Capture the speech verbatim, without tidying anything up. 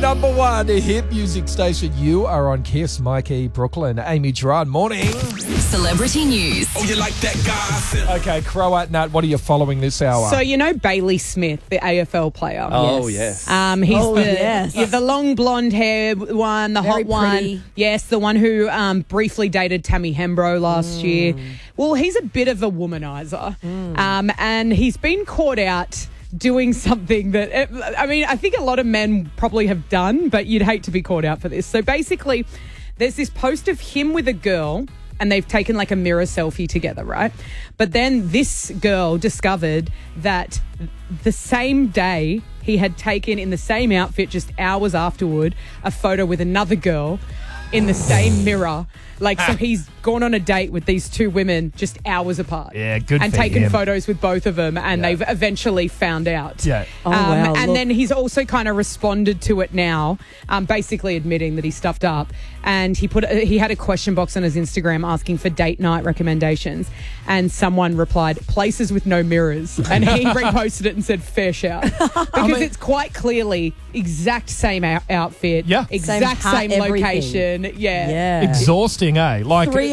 number one hit music station. You are on Kiss, Mikey, Brooklyn. Amy Gerard, morning. Celebrity news. Oh, you like that guy? Okay, Croat Nat, what are you following this hour? So, you know Bailey Smith, the A F L player? Oh, yes. Um, he's Oh, the, yes. yeah, the long blonde hair one, the Very hot one. pretty. Yes, the one who um, briefly dated Tammy Hembrow last Mm. year. Well, he's a bit of a womanizer. Mm. Um, and he's been caught out doing something that, I mean, I think a lot of men probably have done, but you'd hate to be caught out for this. So basically, there's this post of him with a girl, and they've taken like a mirror selfie together, right? But then this girl discovered that the same day he had taken, in the same outfit just hours afterward, a photo with another girl in the same mirror. Like, so he's gone on a date with these two women just hours apart. Yeah, good And for taken him. photos with both of them, and Yeah. they've eventually found out. Yeah. Oh, wow, And look. then he's also kind of responded to it now, um, basically admitting that he stuffed up. And he put he had a question box on his Instagram asking for date night recommendations, and someone replied, "Places with no mirrors," and he reposted it and said, "Fair shout," because mean- it's quite clearly exact same out- outfit, Yeah. exact Same hat, same, everything. location, yeah. Yeah. Exhausting, eh? Like, Three